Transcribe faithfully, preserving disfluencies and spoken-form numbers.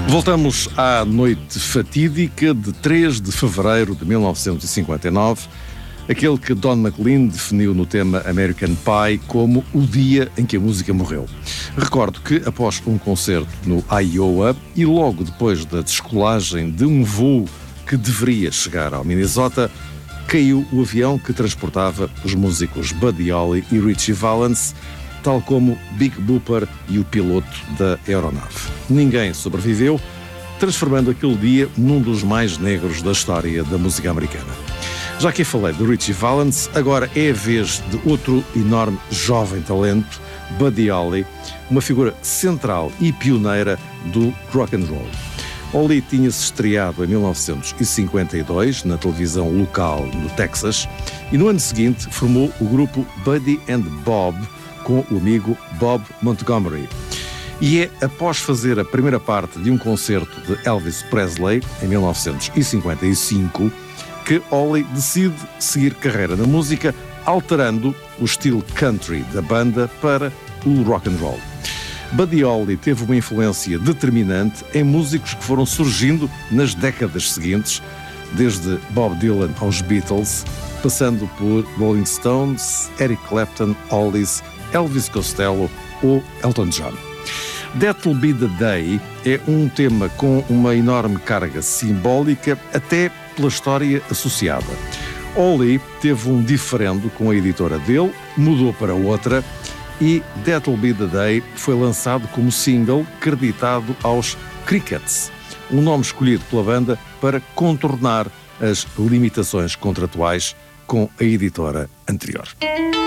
Voltamos à noite fatídica de três de fevereiro de mil novecentos e cinquenta e nove, aquele que Don McLean definiu no tema American Pie como o dia em que a música morreu. Recordo que, após um concerto no Iowa e logo depois da descolagem de um voo que deveria chegar ao Minnesota, caiu o avião que transportava os músicos Buddy Holly e Ritchie Valens, tal como Big Bopper e o piloto da aeronave. Ninguém sobreviveu, transformando aquele dia num dos mais negros da história da música americana. Já que falei de Ritchie Valens, agora é a vez de outro enorme jovem talento, Buddy Holly, uma figura central e pioneira do rock and roll. Holly tinha-se estreado em mil novecentos e cinquenta e dois na televisão local no Texas e no ano seguinte formou o grupo Buddy and Bob com o amigo Bob Montgomery. E é após fazer a primeira parte de um concerto de Elvis Presley, em mil novecentos e cinquenta e cinco, que Holly decide seguir carreira na música, alterando o estilo country da banda para o rock and roll. Buddy Holly teve uma influência determinante em músicos que foram surgindo nas décadas seguintes, desde Bob Dylan aos Beatles, passando por Rolling Stones, Eric Clapton, Hollies, Elvis Costello ou Elton John. That'll Be the Day é um tema com uma enorme carga simbólica, até pela história associada. Holly teve um diferendo com a editora dele, mudou para outra e That'll Be the Day foi lançado como single creditado aos Crickets, um nome escolhido pela banda para contornar as limitações contratuais com a editora anterior.